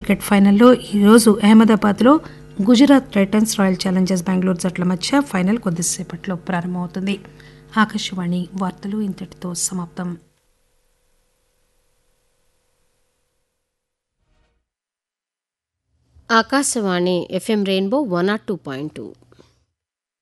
Cricket ఫైనల్లో ఈరోజు అహ్మదాబాద్లో Gujarat Titans royal Challengers Bengaluru జట్ల మధ్య ఫైనల్ కొద్దిసేపట్లో ప్రారంభమవుతుంది. ఆకాశవాణి వార్తలు ఇంతటితో సమాప్తం. Akashvani FM rainbow 102.2